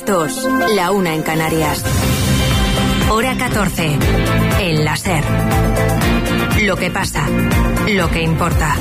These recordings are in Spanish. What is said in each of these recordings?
2, la 1 en Canarias. Hora 14, en la SER. Lo que pasa, lo que importa.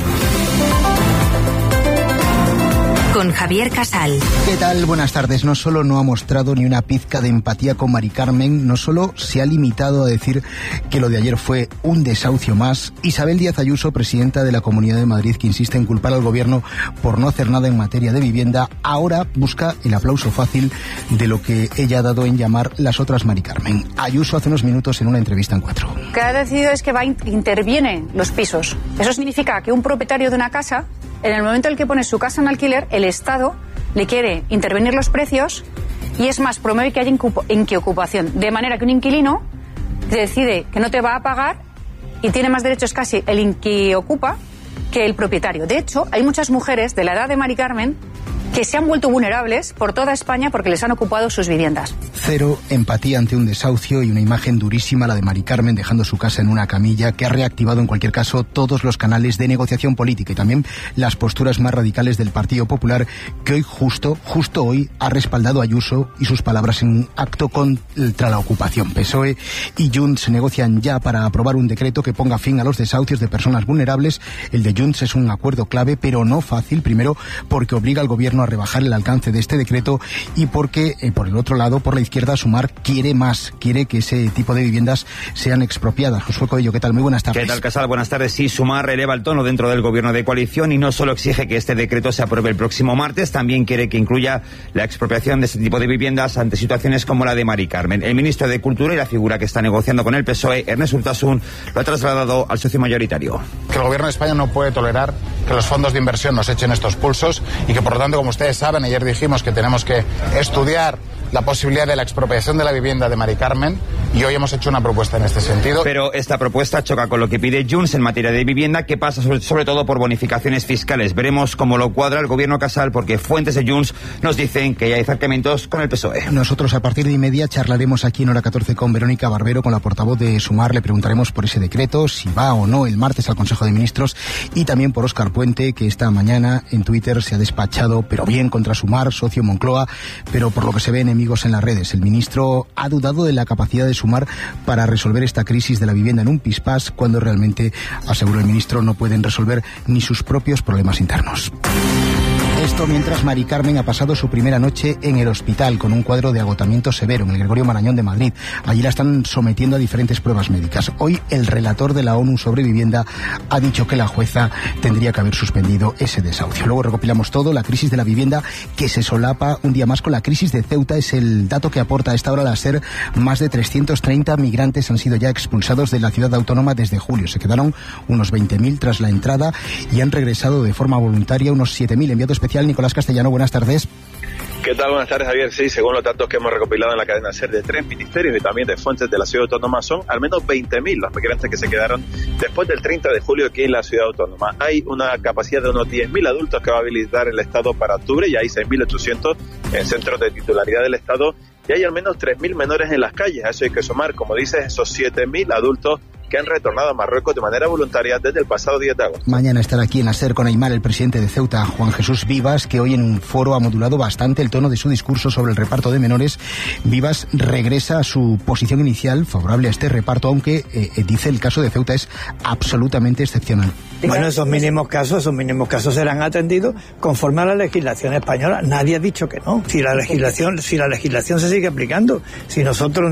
Con Javier Casal. ¿Qué tal? Buenas tardes. No solo no ha mostrado ni una pizca de empatía con Mari Carmen, no solo se ha limitado a decir que lo de ayer fue un desahucio más. Isabel Díaz Ayuso, presidenta de la Comunidad de Madrid, que insiste en culpar al gobierno por no hacer nada en materia de vivienda, ahora busca el aplauso fácil de lo que ella ha dado en llamar las otras Mari Carmen. Ayuso hace unos minutos en una entrevista en 4. Lo que ha decidido es que interviene los pisos. Eso significa que un propietario de una casa, en el momento en el que pone su casa en alquiler, el Estado le quiere intervenir los precios y es más, promueve que haya inquiocupación. De manera que un inquilino decide que no te va a pagar y tiene más derechos casi el inquiocupa que el propietario. De hecho, hay muchas mujeres de la edad de Mari Carmen que se han vuelto vulnerables por toda España porque les han ocupado sus viviendas. Cero empatía ante un desahucio y una imagen durísima, la de Mari Carmen dejando su casa en una camilla, que ha reactivado en cualquier caso todos los canales de negociación política y también las posturas más radicales del Partido Popular, que hoy justo hoy ha respaldado a Ayuso y sus palabras en un acto contra la ocupación. PSOE y Junts negocian ya para aprobar un decreto que ponga fin a los desahucios de personas vulnerables. El de Junts es un acuerdo clave, pero no fácil, primero porque obliga al gobierno a rebajar el alcance de este decreto y porque, por el otro lado, por la izquierda, Sumar quiere que ese tipo de viviendas sean expropiadas. Josué Coello, ¿qué tal? Muy buenas tardes. ¿Qué tal, Casal? Buenas tardes. Sí, Sumar eleva el tono dentro del gobierno de coalición y no solo exige que este decreto se apruebe el próximo martes, también quiere que incluya la expropiación de este tipo de viviendas ante situaciones como la de Mari Carmen. El ministro de Cultura y la figura que está negociando con el PSOE, Ernest Urtasun, lo ha trasladado al socio mayoritario. Que el gobierno de España no puede tolerar que los fondos de inversión nos echen estos pulsos y que, por lo tanto, como ustedes saben, ayer dijimos que tenemos que estudiar la posibilidad de la expropiación de la vivienda de Mari Carmen y hoy hemos hecho una propuesta en este sentido. Pero esta propuesta choca con lo que pide Junts en materia de vivienda, que pasa sobre todo por bonificaciones fiscales. Veremos cómo lo cuadra el gobierno Casal, porque fuentes de Junts nos dicen que ya hay acercamientos con el PSOE. Nosotros a partir de 1:30 charlaremos aquí en Hora 14 con Verónica Barbero, con la portavoz de Sumar. Le preguntaremos por ese decreto, si va o no el martes al Consejo de Ministros, y también por Óscar Puente, que esta mañana en Twitter se ha despachado, pero bien, contra Sumar, socio Moncloa, pero por lo que se ve enemigos en las redes. El ministro ha dudado de la capacidad de Sumar para resolver esta crisis de la vivienda en un pispás, cuando realmente, aseguró el ministro, no pueden resolver ni sus propios problemas internos. Esto mientras Mari Carmen ha pasado su primera noche en el hospital con un cuadro de agotamiento severo en el Gregorio Marañón de Madrid. Allí la están sometiendo a diferentes pruebas médicas. Hoy el relator de la ONU sobre vivienda ha dicho que la jueza tendría que haber suspendido ese desahucio. Luego recopilamos todo, la crisis de la vivienda que se solapa un día más con la crisis de Ceuta. Es el dato que aporta a esta hora la SER. Más de 330 migrantes han sido ya expulsados de la ciudad autónoma desde julio. Se quedaron unos 20.000 tras la entrada y han regresado de forma voluntaria unos 7.000. Enviado especial Nicolás Castellano, buenas tardes. ¿Qué tal? Buenas tardes, Javier. Sí, según los datos que hemos recopilado en la cadena SER de 3 ministerios y también de fuentes de la ciudad autónoma, son al menos 20.000 los migrantes que se quedaron después del 30 de julio aquí en la ciudad autónoma. Hay una capacidad de unos 10.000 adultos que va a habilitar el Estado para octubre y hay 6.800 en centros de titularidad del Estado y hay al menos 3.000 menores en las calles. A eso hay que sumar, como dices, esos 7.000 adultos que han retornado a Marruecos de manera voluntaria desde el pasado 10 de agosto. Mañana estará aquí en la SER con Aymar el presidente de Ceuta, Juan Jesús Vivas, que hoy en un foro ha modulado bastante el tono de su discurso sobre el reparto de menores. Vivas regresa a su posición inicial favorable a este reparto, aunque dice el caso de Ceuta es absolutamente excepcional. Bueno, esos mínimos casos serán atendidos conforme a la legislación española. Nadie ha dicho que no. Si la legislación se sigue aplicando, si nosotros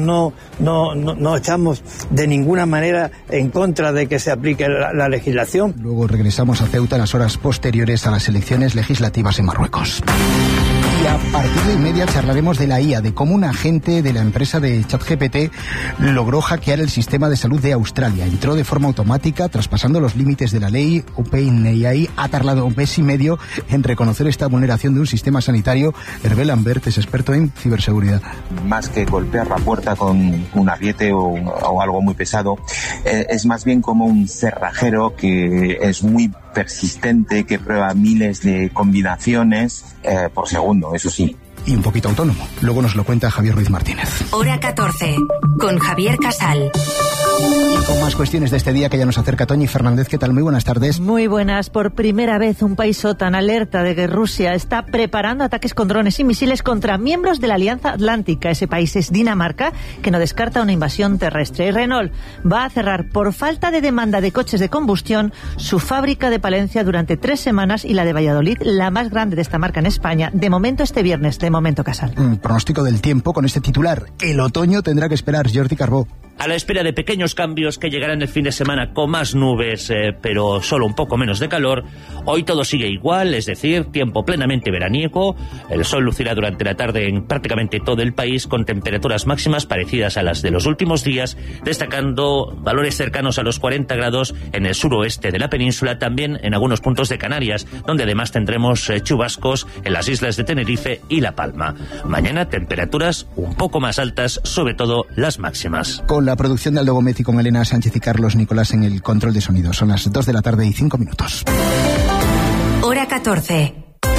no estamos de ninguna manera en contra de que se aplique la legislación. Luego regresamos a Ceuta en las horas posteriores a las elecciones legislativas en Marruecos. Y a partir de 1:30 charlaremos de la IA, de cómo un agente de la empresa de ChatGPT logró hackear el sistema de salud de Australia. Entró de forma automática, traspasando los límites de la ley. OpenAI ha tardado un mes y medio en reconocer esta vulneración de un sistema sanitario. Hervé Lambert es experto en ciberseguridad. Más que golpear la puerta con un ariete o algo muy pesado, es más bien como un cerrajero que es muy persistente, que prueba miles de combinaciones por segundo, eso sí. Y un poquito autónomo. Luego nos lo cuenta Javier Ruiz Martínez. Hora 14, con Javier Casal. Y con más cuestiones de este día que ya nos acerca Toñi Fernández. ¿Qué tal? Muy buenas tardes. Muy buenas. Por primera vez un país OTAN alerta de que Rusia está preparando ataques con drones y misiles contra miembros de la Alianza Atlántica. Ese país es Dinamarca, que no descarta una invasión terrestre. Y Renault va a cerrar por falta de demanda de coches de combustión su fábrica de Palencia durante 3 semanas y la de Valladolid, la más grande de esta marca en España. De momento este viernes, de momento Casal. Pronóstico del tiempo con este titular. El otoño tendrá que esperar. Jordi Carbó. A la espera de pequeños cambios que llegarán el fin de semana con más nubes, pero solo un poco menos de calor, hoy todo sigue igual, es decir, tiempo plenamente veraniego. El sol lucirá durante la tarde en prácticamente todo el país con temperaturas máximas parecidas a las de los últimos días, destacando valores cercanos a los 40 grados en el suroeste de la península, también en algunos puntos de Canarias, donde además tendremos chubascos en las islas de Tenerife y La Palma. Mañana temperaturas un poco más altas, sobre todo las máximas. Con la producción de Aldo Gómez y con Elena Sánchez y Carlos Nicolás en el control de sonido. Son las 2 de la tarde y 5 minutos. Hora 14.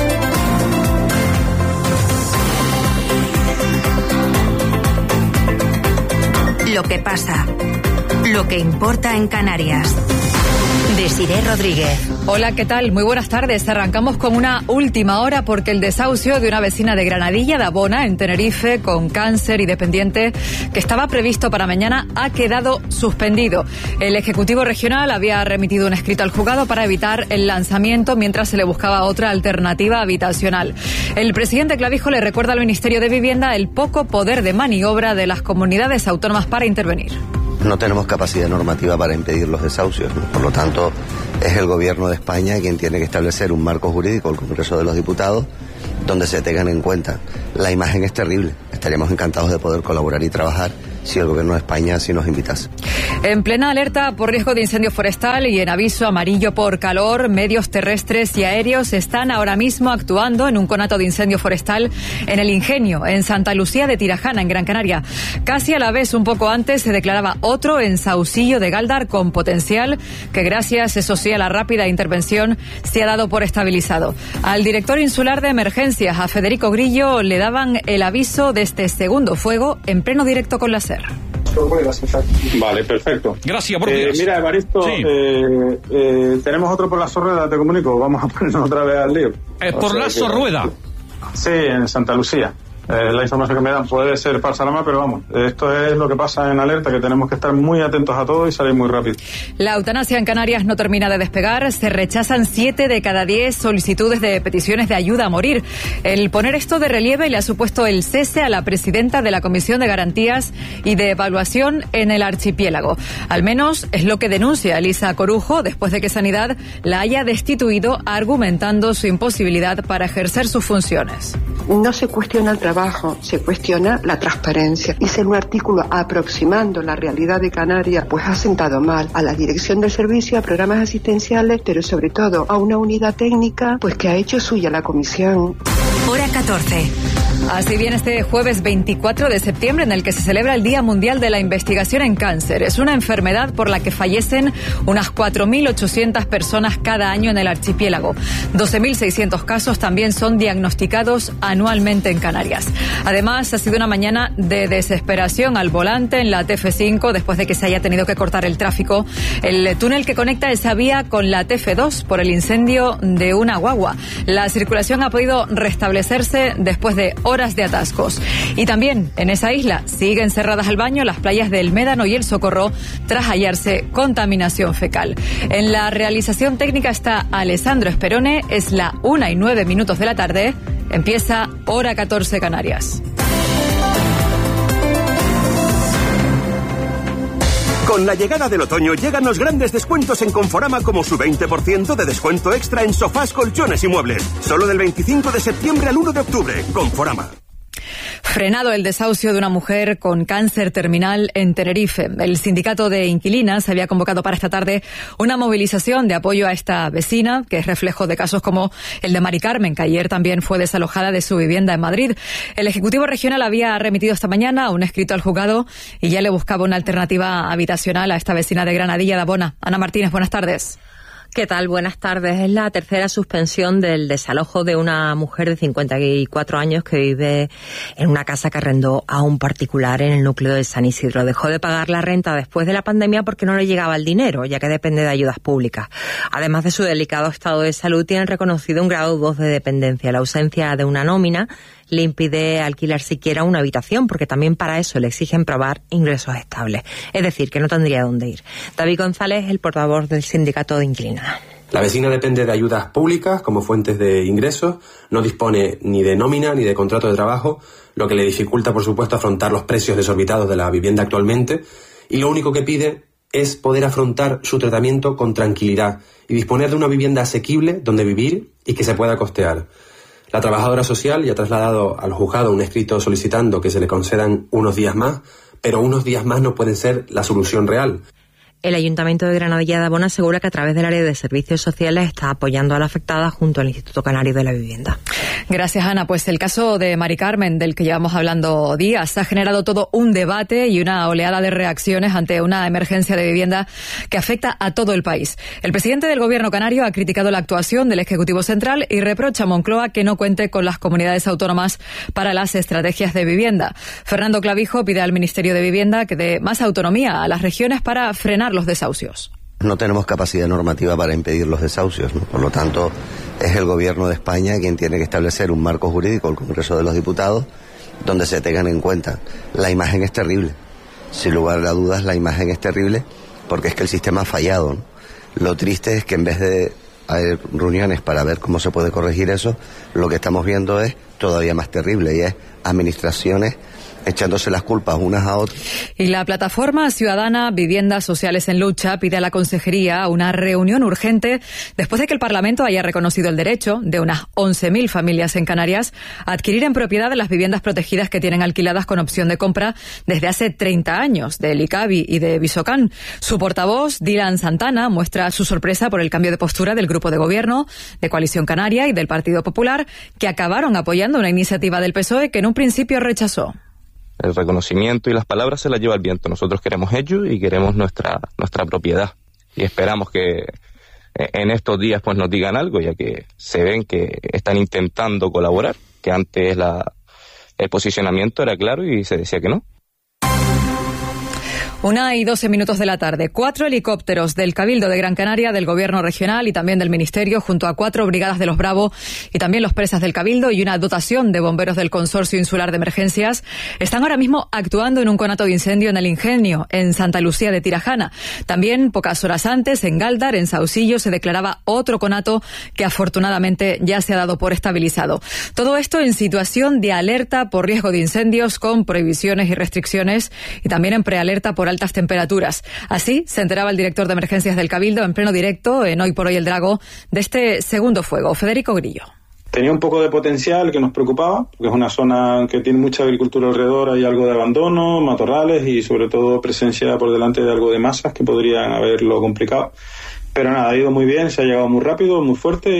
Lo que pasa. Lo que importa en Canarias. Desiré Rodríguez. Hola, ¿qué tal? Muy buenas tardes. Arrancamos con una última hora porque el desahucio de una vecina de Granadilla, de Abona, en Tenerife, con cáncer y dependiente, que estaba previsto para mañana, ha quedado suspendido. El Ejecutivo Regional había remitido un escrito al juzgado para evitar el lanzamiento mientras se le buscaba otra alternativa habitacional. El presidente Clavijo le recuerda al Ministerio de Vivienda el poco poder de maniobra de las comunidades autónomas para intervenir. No tenemos capacidad normativa para impedir los desahucios, ¿no? Por lo tanto, es el Gobierno de España quien tiene que establecer un marco jurídico, el Congreso de los Diputados, donde se tengan en cuenta. La imagen es terrible. Estaríamos encantados de poder colaborar y trabajar si el Gobierno de España así nos invitase. En plena alerta por riesgo de incendio forestal y en aviso amarillo por calor, medios terrestres y aéreos están ahora mismo actuando en un conato de incendio forestal en El Ingenio, en Santa Lucía de Tirajana, en Gran Canaria. Casi a la vez, un poco antes, se declaraba otro en Sausillo de Gáldar con potencial que, gracias, eso sí, a la rápida intervención, se ha dado por estabilizado. Al director insular de emergencias, a Federico Grillo, le daban el aviso de este segundo fuego en pleno directo con la SER. Vale, perfecto. Gracias, buenos días. Mira, Evaristo, sí. Tenemos otro por la Sorrueda, te comunico. Vamos a ponernos otra vez al lío. ¿Por la Sorrueda? Sí, en Santa Lucía. La información que me dan puede ser falsa, pero vamos, esto es lo que pasa en alerta, que tenemos que estar muy atentos a todo y salir muy rápido. La eutanasia en Canarias no termina de despegar. Se rechazan 7 de cada 10 solicitudes de peticiones de ayuda a morir. El poner esto de relieve le ha supuesto el cese a la presidenta de la Comisión de Garantías y de Evaluación en el archipiélago. Al menos es lo que denuncia Elisa Corujo después de que Sanidad la haya destituido, argumentando su imposibilidad para ejercer sus funciones. No se cuestiona el trabajo, se cuestiona la transparencia. Hice un artículo aproximando la realidad de Canarias, pues ha sentado mal a la dirección del servicio, a programas asistenciales, pero sobre todo a una unidad técnica, pues que ha hecho suya la comisión. Hora 14. Así viene este jueves 24 de septiembre, en el que se celebra el Día Mundial de la Investigación en Cáncer. Es una enfermedad por la que fallecen unas 4.800 personas cada año en el archipiélago. 12.600 casos también son diagnosticados anualmente en Canarias. Además, ha sido una mañana de desesperación al volante en la TF5 después de que se haya tenido que cortar el tráfico. El túnel que conecta esa vía con la TF2 por el incendio de una guagua. La circulación ha podido restablecerse después de horas de atascos. Y también en esa isla siguen cerradas al baño las playas del Médano y el Socorro tras hallarse contaminación fecal. En la realización técnica está Alessandro Esperone. Es la 1:09 de la tarde. Empieza Hora 14 Canarias. Con la llegada del otoño llegan los grandes descuentos en Conforama, como su 20% de descuento extra en sofás, colchones y muebles. Solo del 25 de septiembre al 1 de octubre. Conforama. Frenado el desahucio de una mujer con cáncer terminal en Tenerife. El sindicato de inquilinas había convocado para esta tarde una movilización de apoyo a esta vecina, que es reflejo de casos como el de Mari Carmen, que ayer también fue desalojada de su vivienda en Madrid. El Ejecutivo Regional había remitido esta mañana un escrito al juzgado y ya le buscaba una alternativa habitacional a esta vecina de Granadilla, de Abona. Ana Martínez, buenas tardes. ¿Qué tal? Buenas tardes. Es la tercera suspensión del desalojo de una mujer de 54 años que vive en una casa que arrendó a un particular en el núcleo de San Isidro. Dejó de pagar la renta después de la pandemia porque no le llegaba el dinero, ya que depende de ayudas públicas. Además de su delicado estado de salud, tiene reconocido un grado 2 de dependencia. La ausencia de una nómina le impide alquilar siquiera una habitación, porque también para eso le exigen probar ingresos estables. Es decir, que no tendría dónde ir. David González, el portavoz del sindicato de inquilinos. La vecina depende de ayudas públicas como fuentes de ingresos, no dispone ni de nómina ni de contrato de trabajo, lo que le dificulta, por supuesto, afrontar los precios desorbitados de la vivienda actualmente, y lo único que pide es poder afrontar su tratamiento con tranquilidad y disponer de una vivienda asequible donde vivir y que se pueda costear. La trabajadora social ya ha trasladado al juzgado un escrito solicitando que se le concedan unos días más, pero unos días más no pueden ser la solución real. El Ayuntamiento de Granadilla de Abona asegura que a través del área de servicios sociales está apoyando a la afectada junto al Instituto Canario de la Vivienda. Gracias, Ana. Pues el caso de Mari Carmen, del que llevamos hablando días, ha generado todo un debate y una oleada de reacciones ante una emergencia de vivienda que afecta a todo el país. El presidente del Gobierno canario ha criticado la actuación del Ejecutivo Central y reprocha a Moncloa que no cuente con las comunidades autónomas para las estrategias de vivienda. Fernando Clavijo pide al Ministerio de Vivienda que dé más autonomía a las regiones para frenar los desahucios. No tenemos capacidad normativa para impedir los desahucios, ¿no? Por lo tanto, es el Gobierno de España quien tiene que establecer un marco jurídico, el Congreso de los Diputados, donde se tengan en cuenta. La imagen es terrible. Sin lugar a dudas, la imagen es terrible porque es que el sistema ha fallado, ¿no? Lo triste es que en vez de haber reuniones para ver cómo se puede corregir eso, lo que estamos viendo es todavía más terrible y es administraciones echándose las culpas unas a otras. Y la plataforma ciudadana Viviendas Sociales en Lucha pide a la Consejería una reunión urgente después de que el Parlamento haya reconocido el derecho de unas 11.000 familias en Canarias a adquirir en propiedad las viviendas protegidas que tienen alquiladas con opción de compra desde hace 30 años, del ICABI y de Visocan. Su portavoz, Dylan Santana, muestra su sorpresa por el cambio de postura del Grupo de Gobierno, de Coalición Canaria y del Partido Popular, que acabaron apoyando una iniciativa del PSOE que en un principio rechazó. El reconocimiento y las palabras se las lleva el viento. Nosotros queremos ellos y queremos nuestra propiedad. Y esperamos que en estos días pues nos digan algo, ya que se ven que están intentando colaborar, que antes el posicionamiento era claro y se decía que no. 1:12 de la tarde. 4 helicópteros del Cabildo de Gran Canaria, del Gobierno regional y también del Ministerio, junto a 4 brigadas de los Bravo y también los presas del Cabildo y una dotación de bomberos del Consorcio Insular de Emergencias, están ahora mismo actuando en un conato de incendio en el Ingenio, en Santa Lucía de Tirajana. También, pocas horas antes, en Gáldar, en Sausillo, se declaraba otro conato que afortunadamente ya se ha dado por estabilizado. Todo esto en situación de alerta por riesgo de incendios, con prohibiciones y restricciones, y también en prealerta por altas temperaturas. Así se enteraba el director de emergencias del Cabildo en pleno directo en Hoy por Hoy el Drago de este segundo fuego. Federico Grillo. Tenía un poco de potencial que nos preocupaba, porque es una zona que tiene mucha agricultura alrededor, hay algo de abandono, matorrales y sobre todo presencia por delante de algo de masas que podrían haberlo complicado. Pero nada, ha ido muy bien, se ha llegado muy rápido, muy fuerte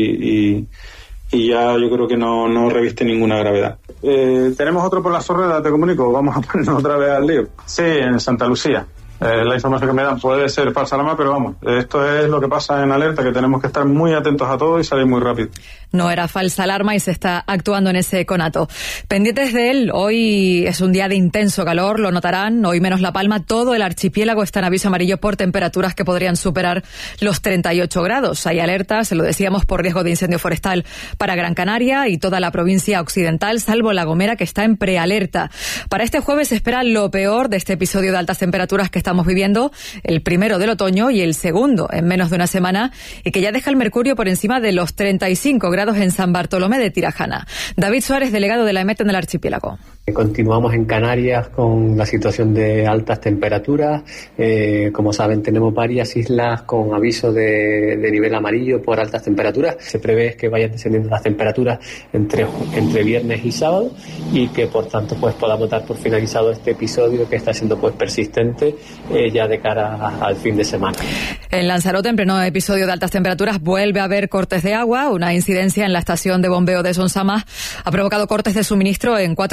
y ya yo creo que no reviste ninguna gravedad. Tenemos otro por la Sorreda, te comunico, vamos a ponernos otra vez al lío. Sí, en Santa Lucía. La información que me dan puede ser falsa alarma, pero vamos, esto es lo que pasa en alerta, que tenemos que estar muy atentos a todo y salir muy rápido. No era falsa alarma y se está actuando en ese conato. Pendientes de él, hoy es un día de intenso calor, lo notarán, hoy menos La Palma, todo el archipiélago está en aviso amarillo por temperaturas que podrían superar los 38 grados. Hay alertas, se lo decíamos, por riesgo de incendio forestal para Gran Canaria y toda la provincia occidental, salvo La Gomera, que está en prealerta. Para este jueves se espera lo peor de este episodio de altas temperaturas que estamos viviendo, el primero del otoño y el segundo en menos de una semana, y que ya deja el mercurio por encima de los 35 grados en San Bartolomé de Tirajana. David Suárez, delegado de la EMET en el archipiélago. Continuamos en Canarias con la situación de altas temperaturas. Como saben, tenemos varias islas con aviso de nivel amarillo por altas temperaturas. Se prevé que vayan descendiendo las temperaturas entre viernes y sábado y que por tanto pues podamos dar por finalizado este episodio que está siendo pues persistente ya de cara al fin de semana. En Lanzarote, en pleno episodio de altas temperaturas, vuelve a haber cortes de agua. Una incidencia en la estación de bombeo de Sonsamá ha provocado cortes de suministro en 4 municipios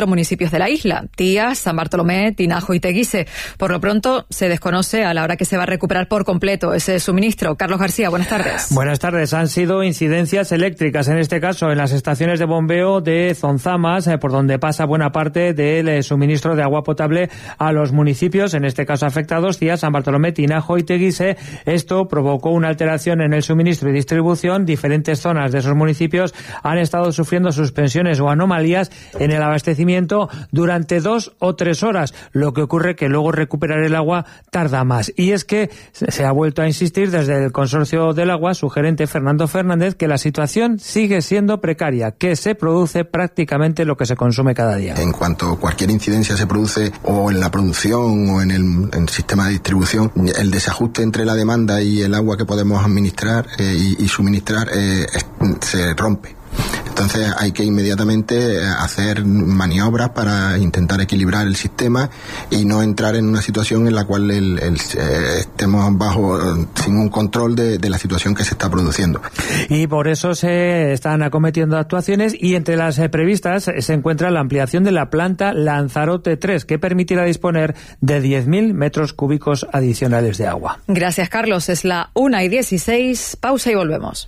municipios de la isla: Tías, San Bartolomé, Tinajo y Teguise. Por lo pronto, se desconoce a la hora que se va a recuperar por completo ese suministro. Carlos García, buenas tardes. Buenas tardes. Han sido incidencias eléctricas, en este caso en las estaciones de bombeo de Zonzamas, por donde pasa buena parte del suministro de agua potable a los municipios, en este caso afectados: Tías, San Bartolomé, Tinajo y Teguise. Esto provocó una alteración en el suministro y distribución. Diferentes zonas de esos municipios han estado sufriendo suspensiones o anomalías en el abastecimiento durante 2 o 3 horas, lo que ocurre que luego recuperar el agua tarda más. Y es que se ha vuelto a insistir desde el Consorcio del Agua, su gerente Fernando Fernández, que la situación sigue siendo precaria, que se produce prácticamente lo que se consume cada día. En cuanto cualquier incidencia se produce o en la producción o en el sistema de distribución, el desajuste entre la demanda y el agua que podemos administrar y suministrar se rompe. Entonces hay que inmediatamente hacer maniobras para intentar equilibrar el sistema y no entrar en una situación en la cual estemos sin un control de la situación que se está produciendo. Y por eso se están acometiendo actuaciones, y entre las previstas se encuentra la ampliación de la planta Lanzarote 3, que permitirá disponer de 10.000 metros cúbicos adicionales de agua. Gracias, Carlos. Es la 1:16. Pausa y volvemos.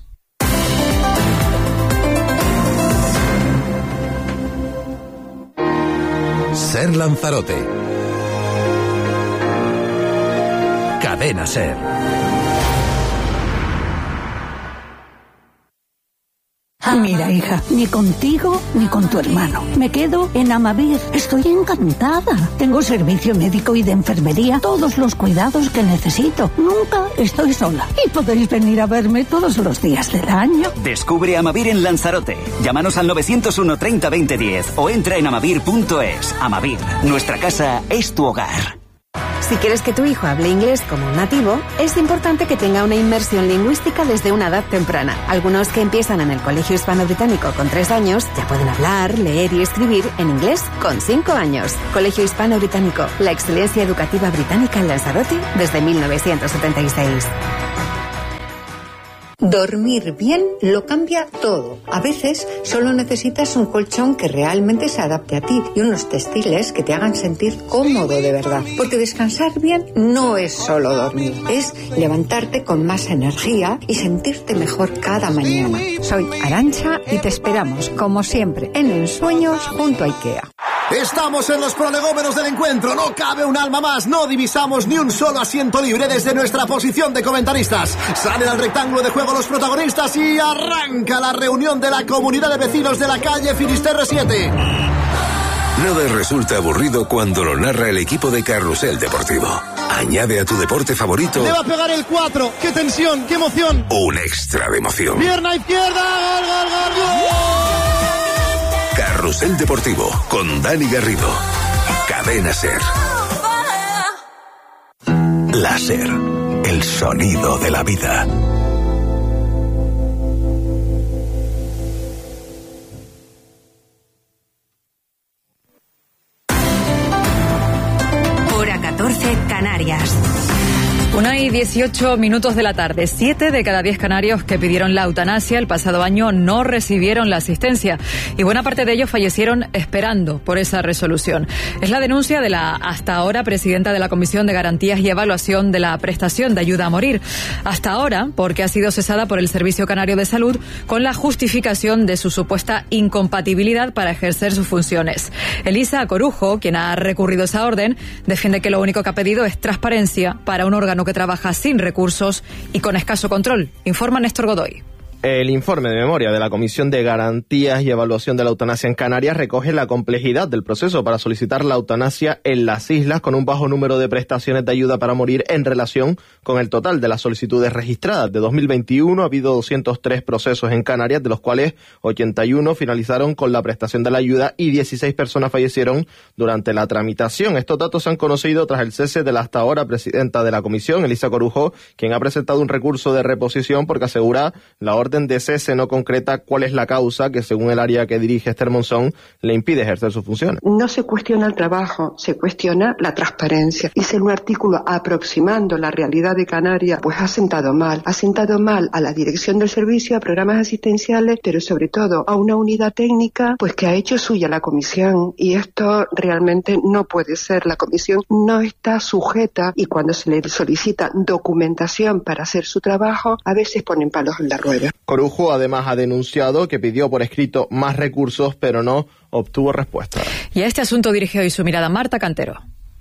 Ser Lanzarote. Cadena Ser. Mira, hija, ni contigo ni con tu hermano. Me quedo en Amavir. Estoy encantada. Tengo servicio médico y de enfermería, todos los cuidados que necesito. Nunca estoy sola. Y podéis venir a verme todos los días del año. Descubre Amavir en Lanzarote. Llámanos al 901 30 20 10 o entra en amavir.es. Amavir, nuestra casa es tu hogar. Si quieres que tu hijo hable inglés como un nativo, es importante que tenga una inmersión lingüística desde una edad temprana. Algunos que empiezan en el Colegio Hispano-Británico con 3 años ya pueden hablar, leer y escribir en inglés con 5 años. Colegio Hispano-Británico, la excelencia educativa británica en Lanzarote desde 1976. Dormir bien lo cambia todo. A veces solo necesitas un colchón que realmente se adapte a ti y unos textiles que te hagan sentir cómodo de verdad. Porque descansar bien no es solo dormir, es levantarte con más energía y sentirte mejor cada mañana. Soy Arantxa y te esperamos, como siempre, en Ensueños junto a IKEA. Estamos en los prolegómenos del encuentro, no cabe un alma más, no divisamos ni un solo asiento libre desde nuestra posición de comentaristas. Salen al rectángulo de juego los protagonistas y arranca la reunión de la comunidad de vecinos de la calle Finisterre 7. Nada resulta aburrido cuando lo narra el equipo de Carrusel Deportivo. Añade a tu deporte favorito... Le va a pegar el 4, qué tensión, qué emoción. Un extra de emoción. Pierna izquierda, gol, gol, gol, gol. Carrusel Deportivo, con Dani Garrido. Cadena Ser. La Ser, el sonido de la vida. Hora 14, Canarias. 1:18 de la tarde. 7 de cada 10 canarios que pidieron la eutanasia el pasado año no recibieron la asistencia y buena parte de ellos fallecieron esperando por esa resolución. Es la denuncia de la hasta ahora presidenta de la Comisión de Garantías y Evaluación de la Prestación de Ayuda a Morir. Hasta ahora porque ha sido cesada por el Servicio Canario de Salud con la justificación de su supuesta incompatibilidad para ejercer sus funciones. Elisa Corujo, quien ha recurrido esa orden, defiende que lo único que ha pedido es transparencia para un órgano que trabaja sin recursos y con escaso control. Informa Néstor Godoy. El informe de memoria de la Comisión de Garantías y Evaluación de la Eutanasia en Canarias recoge la complejidad del proceso para solicitar la eutanasia en las islas, con un bajo número de prestaciones de ayuda para morir en relación con el total de las solicitudes registradas. De 2021 ha habido 203 procesos en Canarias, de los cuales 81 finalizaron con la prestación de la ayuda y 16 personas fallecieron durante la tramitación. Estos datos se han conocido tras el cese de la hasta ahora presidenta de la Comisión, Elisa Corujo, quien ha presentado un recurso de reposición porque asegura la orden orden de cese no concreta cuál es la causa que, según el área que dirige Esther Monzón, le impide ejercer sus funciones. No se cuestiona el trabajo, se cuestiona la transparencia. Y si un artículo aproximando la realidad de Canarias, pues ha sentado mal a la dirección del servicio, a programas asistenciales, pero sobre todo a una unidad técnica, pues que ha hecho suya la comisión. Y esto realmente no puede ser. La comisión no está sujeta, y cuando se le solicita documentación para hacer su trabajo, a veces ponen palos en la rueda. Corujo además ha denunciado que pidió por escrito más recursos, pero no obtuvo respuesta. Y a este asunto dirige hoy su mirada Marta Cantero.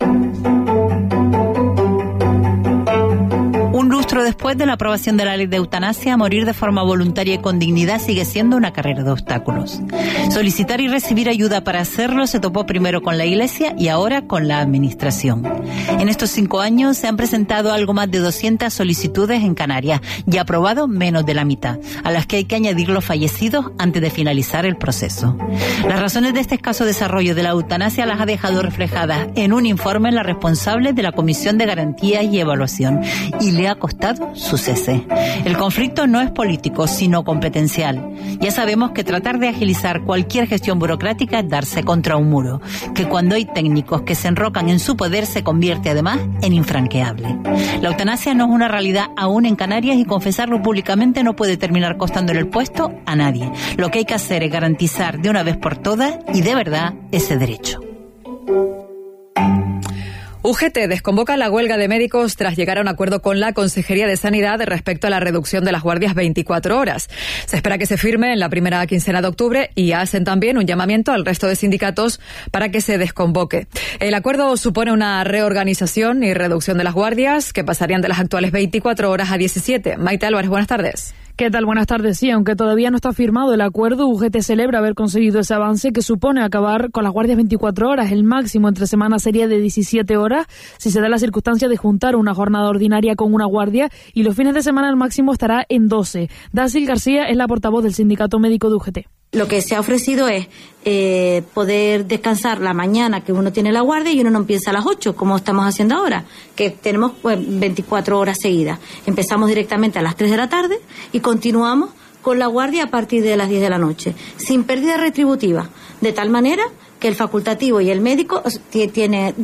Un lustro después de la aprobación de la ley de eutanasia, morir de forma voluntaria y con dignidad sigue siendo una carrera de obstáculos. Solicitar y recibir ayuda para hacerlo se topó primero con la Iglesia y ahora con la Administración. En estos 5 años se han presentado algo más de 200 solicitudes en Canarias y aprobado menos de la mitad, a las que hay que añadir los fallecidos antes de finalizar el proceso. Las razones de este escaso desarrollo de la eutanasia las ha dejado reflejadas en un informe la responsable de la Comisión de Garantías y Evaluación, y le ha costado su cese. El conflicto no es político, sino competencial. Ya sabemos que tratar de agilizar cualquier gestión burocrática es darse contra un muro, que cuando hay técnicos que se enrocan en su poder se convierte además en infranqueable. La eutanasia no es una realidad aún en Canarias y confesarlo públicamente no puede terminar costándole el puesto a nadie. Lo que hay que hacer es garantizar de una vez por todas y de verdad ese derecho. UGT desconvoca la huelga de médicos tras llegar a un acuerdo con la Consejería de Sanidad respecto a la reducción de las guardias 24 horas. Se espera que se firme en la primera quincena de octubre y hacen también un llamamiento al resto de sindicatos para que se desconvoque. El acuerdo supone una reorganización y reducción de las guardias que pasarían de las actuales 24 horas a 17. Maite Álvarez, buenas tardes. ¿Qué tal? Buenas tardes. Sí, aunque todavía no está firmado el acuerdo, UGT celebra haber conseguido ese avance que supone acabar con las guardias 24 horas. El máximo entre semanas sería de 17 horas si se da la circunstancia de juntar una jornada ordinaria con una guardia, y los fines de semana el máximo estará en 12. Dacil García es la portavoz del Sindicato Médico de UGT. Lo que se ha ofrecido es poder descansar la mañana que uno tiene la guardia y uno no empieza a las 8, como estamos haciendo ahora, que tenemos 24 horas seguidas. Empezamos directamente a las 3 de la tarde y continuamos con la guardia a partir de las 10 de la noche, sin pérdida retributiva, de tal manera que el facultativo y el médico tiene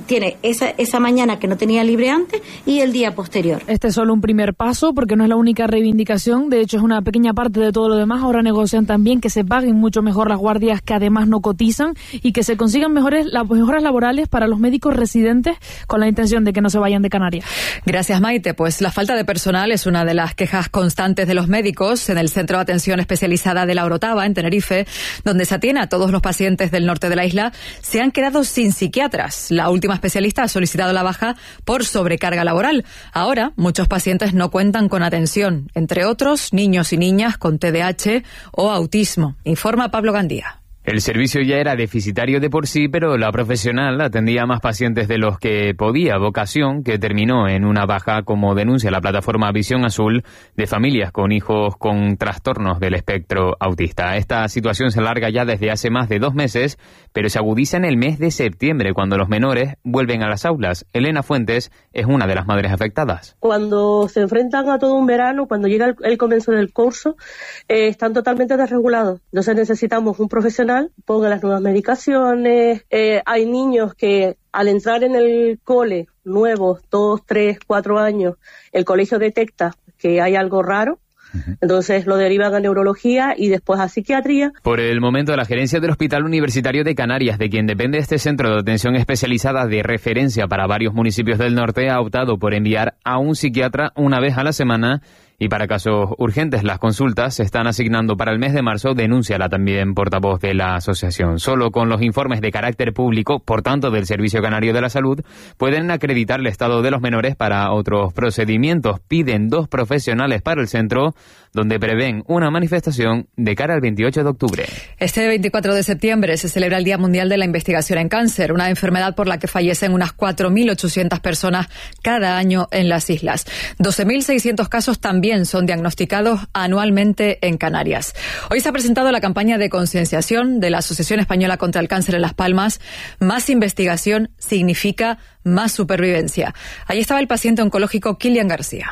esa mañana que no tenía libre antes y el día posterior. Este es solo un primer paso porque no es la única reivindicación, de hecho es una pequeña parte de todo lo demás. Ahora negocian también que se paguen mucho mejor las guardias que además no cotizan y que se consigan mejoras laborales para los médicos residentes con la intención de que no se vayan de Canarias. Gracias, Maite. Pues la falta de personal es una de las quejas constantes de los médicos en el Centro de Atención Especializada de La Orotava, en Tenerife, donde se atiene a todos los pacientes del norte de la isla. Se han quedado sin psiquiatras. La última especialista ha solicitado la baja por sobrecarga laboral. Ahora, muchos pacientes no cuentan con atención, entre otros, niños y niñas con TDAH o autismo. Informa Pablo Gandía. El servicio ya era deficitario de por sí, pero la profesional atendía a más pacientes de los que podía, vocación que terminó en una baja, como denuncia la plataforma Visión Azul, de familias con hijos con trastornos del espectro autista. Esta situación se alarga ya desde hace más de 2 meses, pero se agudiza en el mes de septiembre, cuando los menores vuelven a las aulas. Elena Fuentes es una de las madres afectadas. Cuando se enfrentan a todo un verano, cuando llega el comienzo del curso, están totalmente desregulados. Entonces necesitamos un profesional, ponga las nuevas medicaciones. Hay niños que al entrar en el cole, nuevos, 2, 3, 4 años, el colegio detecta que hay algo raro. Entonces lo derivan a neurología y después a psiquiatría. Por el momento, la gerencia del Hospital Universitario de Canarias, de quien depende este centro de atención especializada de referencia para varios municipios del norte, ha optado por enviar a un psiquiatra una vez a la semana. Y para casos urgentes, las consultas se están asignando para el mes de marzo, denuncia la también portavoz de la asociación. Solo con los informes de carácter público, por tanto del Servicio Canario de la Salud, pueden acreditar el estado de los menores para otros procedimientos. Piden 2 profesionales para el centro, donde prevén una manifestación de cara al 28 de octubre. Este 24 de septiembre se celebra el Día Mundial de la Investigación en Cáncer, una enfermedad por la que fallecen unas 4.800 personas cada año en las islas. 12.600 casos también son diagnosticados anualmente en Canarias. Hoy se ha presentado la campaña de concienciación de la Asociación Española contra el Cáncer en Las Palmas. Más investigación significa más supervivencia. Ahí estaba el paciente oncológico Kilian García.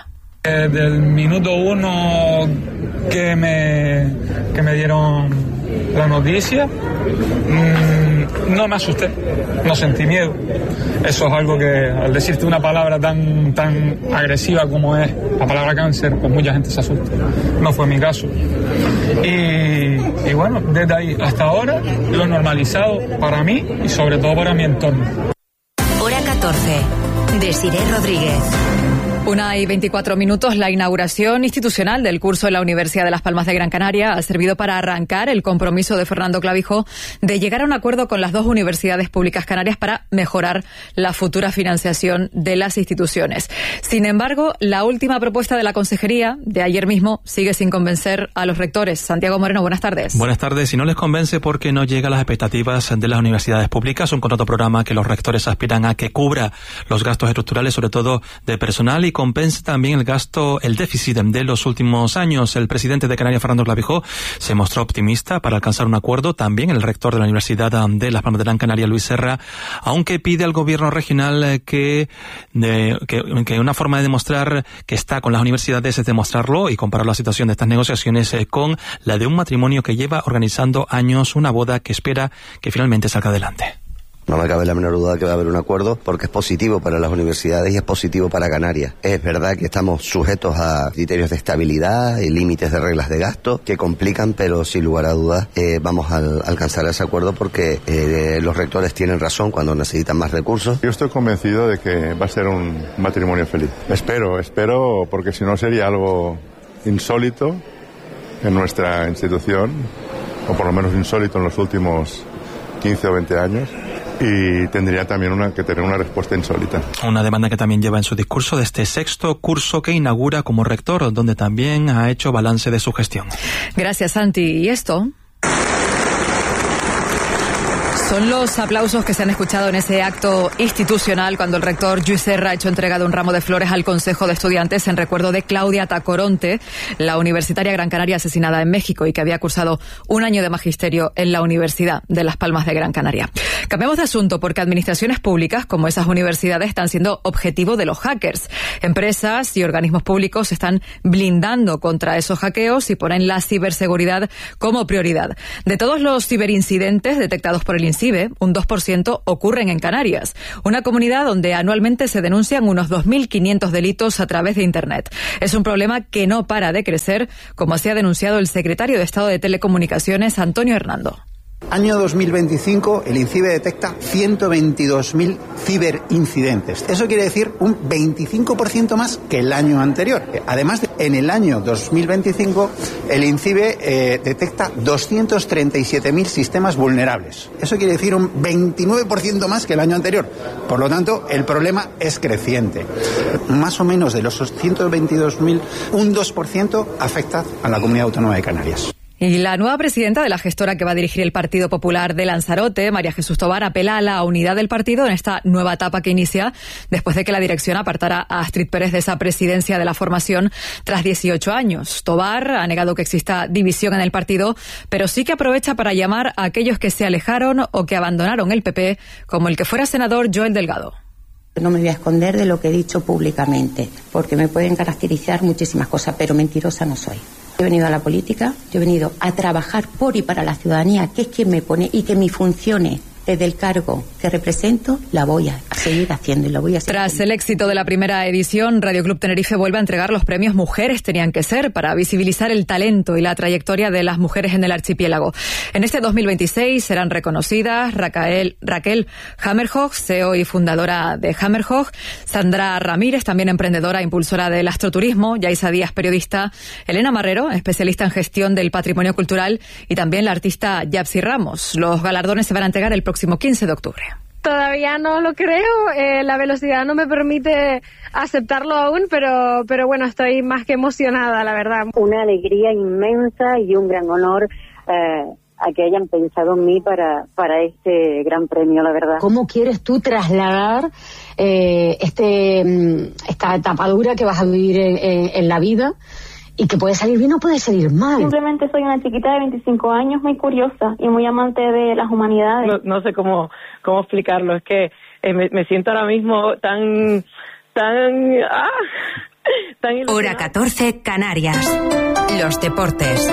Del minuto 1 que me dieron la noticia, no me asusté, no sentí miedo. Eso es algo que, al decirte una palabra tan agresiva como es la palabra cáncer, pues mucha gente se asusta. No fue mi caso. Y bueno, desde ahí hasta ahora lo he normalizado para mí y sobre todo para mi entorno. Hora 14. Desiree Rodríguez. 1:24. La inauguración institucional del curso en la Universidad de Las Palmas de Gran Canaria ha servido para arrancar el compromiso de Fernando Clavijo de llegar a un acuerdo con las dos universidades públicas canarias para mejorar la futura financiación de las instituciones. Sin embargo, la última propuesta de la Consejería de ayer mismo sigue sin convencer a los rectores. Santiago Moreno, buenas tardes. Buenas tardes. Y no les convence porque no llega a las expectativas de las universidades públicas. Un contrato programa que los rectores aspiran a que cubra los gastos estructurales, sobre todo de personal, y compense también el déficit de los últimos años. El presidente de Canarias, Fernando Clavijo, se mostró optimista para alcanzar un acuerdo. También el rector de la Universidad de Las Palmas de Gran Canaria, Luis Serra, aunque pide al gobierno regional que una forma de demostrar que está con las universidades es demostrarlo y comparar la situación de estas negociaciones con la de un matrimonio que lleva organizando años una boda que espera que finalmente salga adelante. No me cabe la menor duda que va a haber un acuerdo porque es positivo para las universidades y es positivo para Canarias. Es verdad que estamos sujetos a criterios de estabilidad y límites de reglas de gasto que complican, pero sin lugar a dudas vamos a alcanzar ese acuerdo porque los rectores tienen razón cuando necesitan más recursos. Yo estoy convencido de que va a ser un matrimonio feliz. Espero porque si no sería algo insólito en nuestra institución, o por lo menos insólito en los últimos 15 o 20 años. Y tendría también que tener una respuesta insólita. Una demanda que también lleva en su discurso de este sexto curso que inaugura como rector, donde también ha hecho balance de su gestión. Gracias, Santi. ¿Y esto? Son los aplausos que se han escuchado en ese acto institucional cuando el rector Lluís Serra ha hecho entrega de un ramo de flores al Consejo de Estudiantes en recuerdo de Claudia Tacoronte, la universitaria Gran Canaria asesinada en México y que había cursado un año de magisterio en la Universidad de Las Palmas de Gran Canaria. Cambiamos de asunto porque administraciones públicas como esas universidades están siendo objetivo de los hackers. Empresas y organismos públicos se están blindando contra esos hackeos y ponen la ciberseguridad como prioridad. De todos los ciberincidentes detectados por el INCIBE, un 2% ocurren en Canarias, una comunidad donde anualmente se denuncian unos 2.500 delitos a través de Internet. Es un problema que no para de crecer, como así ha denunciado el secretario de Estado de Telecomunicaciones, Antonio Hernando. Año 2025, el INCIBE detecta 122.000 ciberincidentes. Eso quiere decir un 25% más que el año anterior. Además, en el año 2025, el INCIBE detecta 237.000 sistemas vulnerables. Eso quiere decir un 29% más que el año anterior. Por lo tanto, el problema es creciente. Más o menos de los 122.000, un 2% afecta a la Comunidad Autónoma de Canarias. Y la nueva presidenta de la gestora que va a dirigir el Partido Popular de Lanzarote, María Jesús Tobar, apela a la unidad del partido en esta nueva etapa que inicia después de que la dirección apartara a Astrid Pérez de esa presidencia de la formación tras 18 años. Tobar ha negado que exista división en el partido, pero sí que aprovecha para llamar a aquellos que se alejaron o que abandonaron el PP, como el que fuera senador Joel Delgado. No me voy a esconder de lo que he dicho públicamente, porque me pueden caracterizar muchísimas cosas, pero mentirosa no soy. Yo he venido a la política, yo he venido a trabajar por y para la ciudadanía, que es quien me pone, y que mis funciones desde el cargo que represento la voy a seguir haciendo y lo voy a seguir. Tras el éxito de la primera edición, Radio Club Tenerife vuelve a entregar los premios Mujeres Tenían que Ser para visibilizar el talento y la trayectoria de las mujeres en el archipiélago. En este 2026 serán reconocidas Raquel Hammerhoch, CEO y fundadora de Hammerhoch, Sandra Ramírez, también emprendedora e impulsora del astroturismo, Yaisa Díaz, periodista, Elena Marrero, especialista en gestión del patrimonio cultural, y también la artista Yapsi Ramos. Los galardones se van a entregar el próximo 15 de octubre. Todavía no lo creo, la velocidad no me permite aceptarlo aún, pero bueno, estoy más que emocionada, la verdad. Una alegría inmensa y un gran honor a que hayan pensado en mí para este gran premio, la verdad. ¿Cómo quieres tú trasladar esta etapa dura que vas a vivir en la vida? Y que puede salir bien o puede salir mal. Simplemente soy una chiquita de 25 años muy curiosa y muy amante de las humanidades. No sé cómo explicarlo, es que me siento ahora mismo tan Hora 14, Canarias. Los deportes.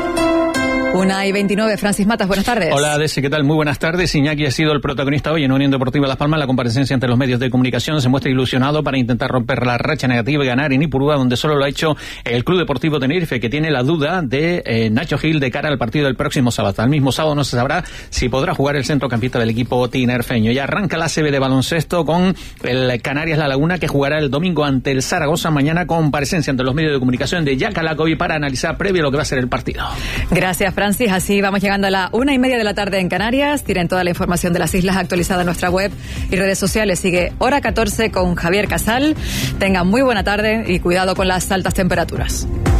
1:29, Francis Matas, buenas tardes. Hola, Desi, ¿qué tal? Muy buenas tardes. Iñaki ha sido el protagonista hoy en Unión Deportiva Las Palmas. La comparecencia ante los medios de comunicación se muestra ilusionado para intentar romper la racha negativa y ganar en Ipurúa, donde solo lo ha hecho el Club Deportivo Tenerife, que tiene la duda de Nacho Gil de cara al partido del próximo sábado. El mismo sábado no se sabrá si podrá jugar el centrocampista del equipo tinerfeño. Ya arranca la ACB de baloncesto con el Canarias La Laguna, que jugará el domingo ante el Zaragoza. Mañana comparecencia ante los medios de comunicación de Jack Alacovi para analizar previo a lo que va a ser el partido. Gracias, Francis. Así vamos llegando a la 1:30 de la tarde en Canarias. Tienen toda la información de las islas actualizada en nuestra web y redes sociales. Sigue Hora 14 con Javier Casal. Tengan muy buena tarde y cuidado con las altas temperaturas.